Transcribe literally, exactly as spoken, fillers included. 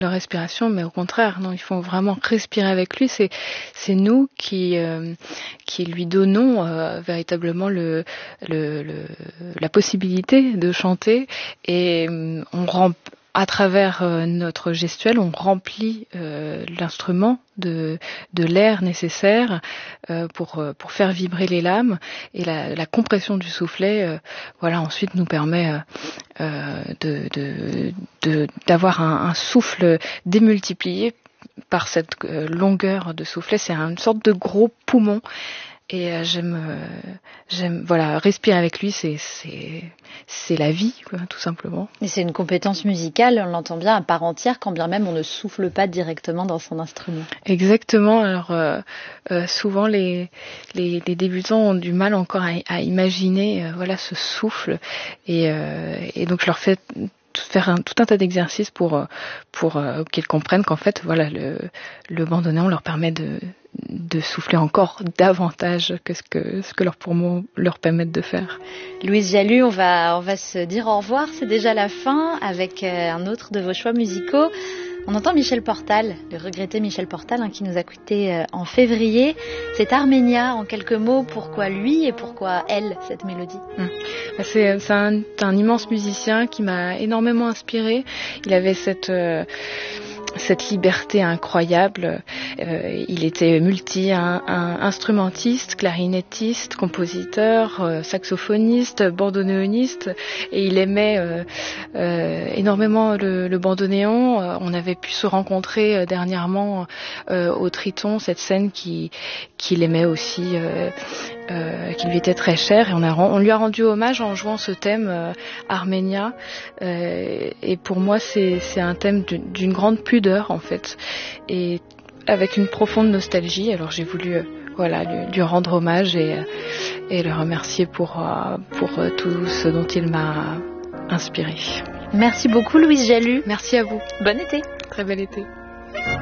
la respiration, mais au contraire, non, il faut vraiment respirer avec lui. C'est, c'est nous qui, euh, qui lui donnons euh, véritablement le, le, le, la possibilité de chanter, et euh, on rend, à travers euh, notre gestuelle, on remplit euh, l'instrument de, de l'air nécessaire euh, pour, pour faire vibrer les lames, et la, la compression du soufflet, euh, voilà, ensuite nous permet euh, euh, de, de, de, d'avoir un, un souffle démultiplié par cette euh, longueur de soufflet. C'est une sorte de gros poumon. Et euh, j'aime, euh, j'aime, voilà, respirer avec lui, c'est, c'est, c'est la vie, quoi, tout simplement. Et c'est une compétence musicale, on l'entend bien, à part entière, quand bien même on ne souffle pas directement dans son instrument. Exactement. Alors euh, euh, souvent les, les les débutants ont du mal encore à, à imaginer, euh, voilà, ce souffle, et, euh, et donc je leur fais faire un, tout un tas d'exercices pour pour euh, qu'ils comprennent qu'en fait, voilà, le le bandoneon leur permet de de souffler encore davantage que ce que ce que leurs poumons leur permettent de faire. Louise Jalus, on va on va se dire au revoir, c'est déjà la fin, avec un autre de vos choix musicaux. On entend Michel Portal, le regretté Michel Portal, hein, qui nous a quittés en février. C'est Arménia, en quelques mots. Pourquoi lui et pourquoi elle, cette mélodie? Mmh. C'est, c'est un, un immense musicien qui m'a énormément inspirée. Il avait cette... Euh, cette liberté incroyable. Euh, il était multi, un, un instrumentiste, clarinettiste, compositeur, euh, saxophoniste, bandoneoniste, et il aimait euh, euh, énormément le, le bandoneon. Euh, on avait pu se rencontrer euh, dernièrement euh, au Triton, cette scène qui qu'il aimait aussi, euh, euh, qui lui était très chère, et on, a, on lui a rendu hommage en jouant ce thème euh, Arménia. Euh, et pour moi, c'est, c'est un thème d'une, d'une grande pudeur, en fait, et avec une profonde nostalgie. Alors j'ai voulu euh, voilà, lui, lui rendre hommage et, et le remercier pour, euh, pour euh, tout ce dont il m'a inspiré. Merci beaucoup Louise Jalus. Merci à vous. Bon été. Très bel été.